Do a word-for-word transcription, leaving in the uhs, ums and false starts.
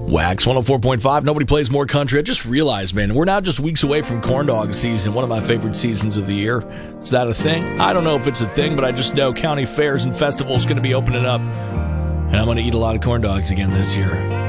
Wax one oh four point five. Nobody plays more country. I just realized, man, we're now just weeks away from corn dog season, one of my favorite seasons of the year. Is that a thing? I don't know if it's a thing, but I just know county fairs and festivals going to be opening up, and I'm going to eat a lot of corn dogs again this year.